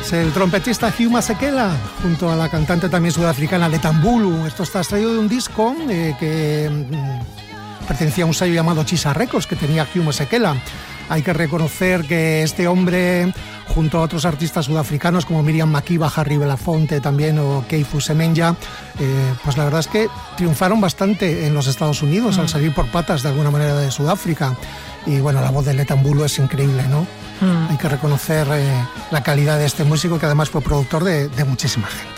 Es el trompetista Hugh Masekela, junto a la cantante también sudafricana Letta Mbulu. Esto está extraído de un disco que pertenecía a un sello llamado Chisa Records, que tenía Hugh Masekela. Hay que reconocer que este hombre, junto a otros artistas sudafricanos como Miriam Makeba, Harry Belafonte también o Keifu Semenya, pues la verdad es que triunfaron bastante en los Estados Unidos al salir por patas de alguna manera de Sudáfrica. Y bueno, la voz de Letta Mbulu es increíble, ¿no? Hay que reconocer la calidad de este músico, que además fue productor de muchísima gente.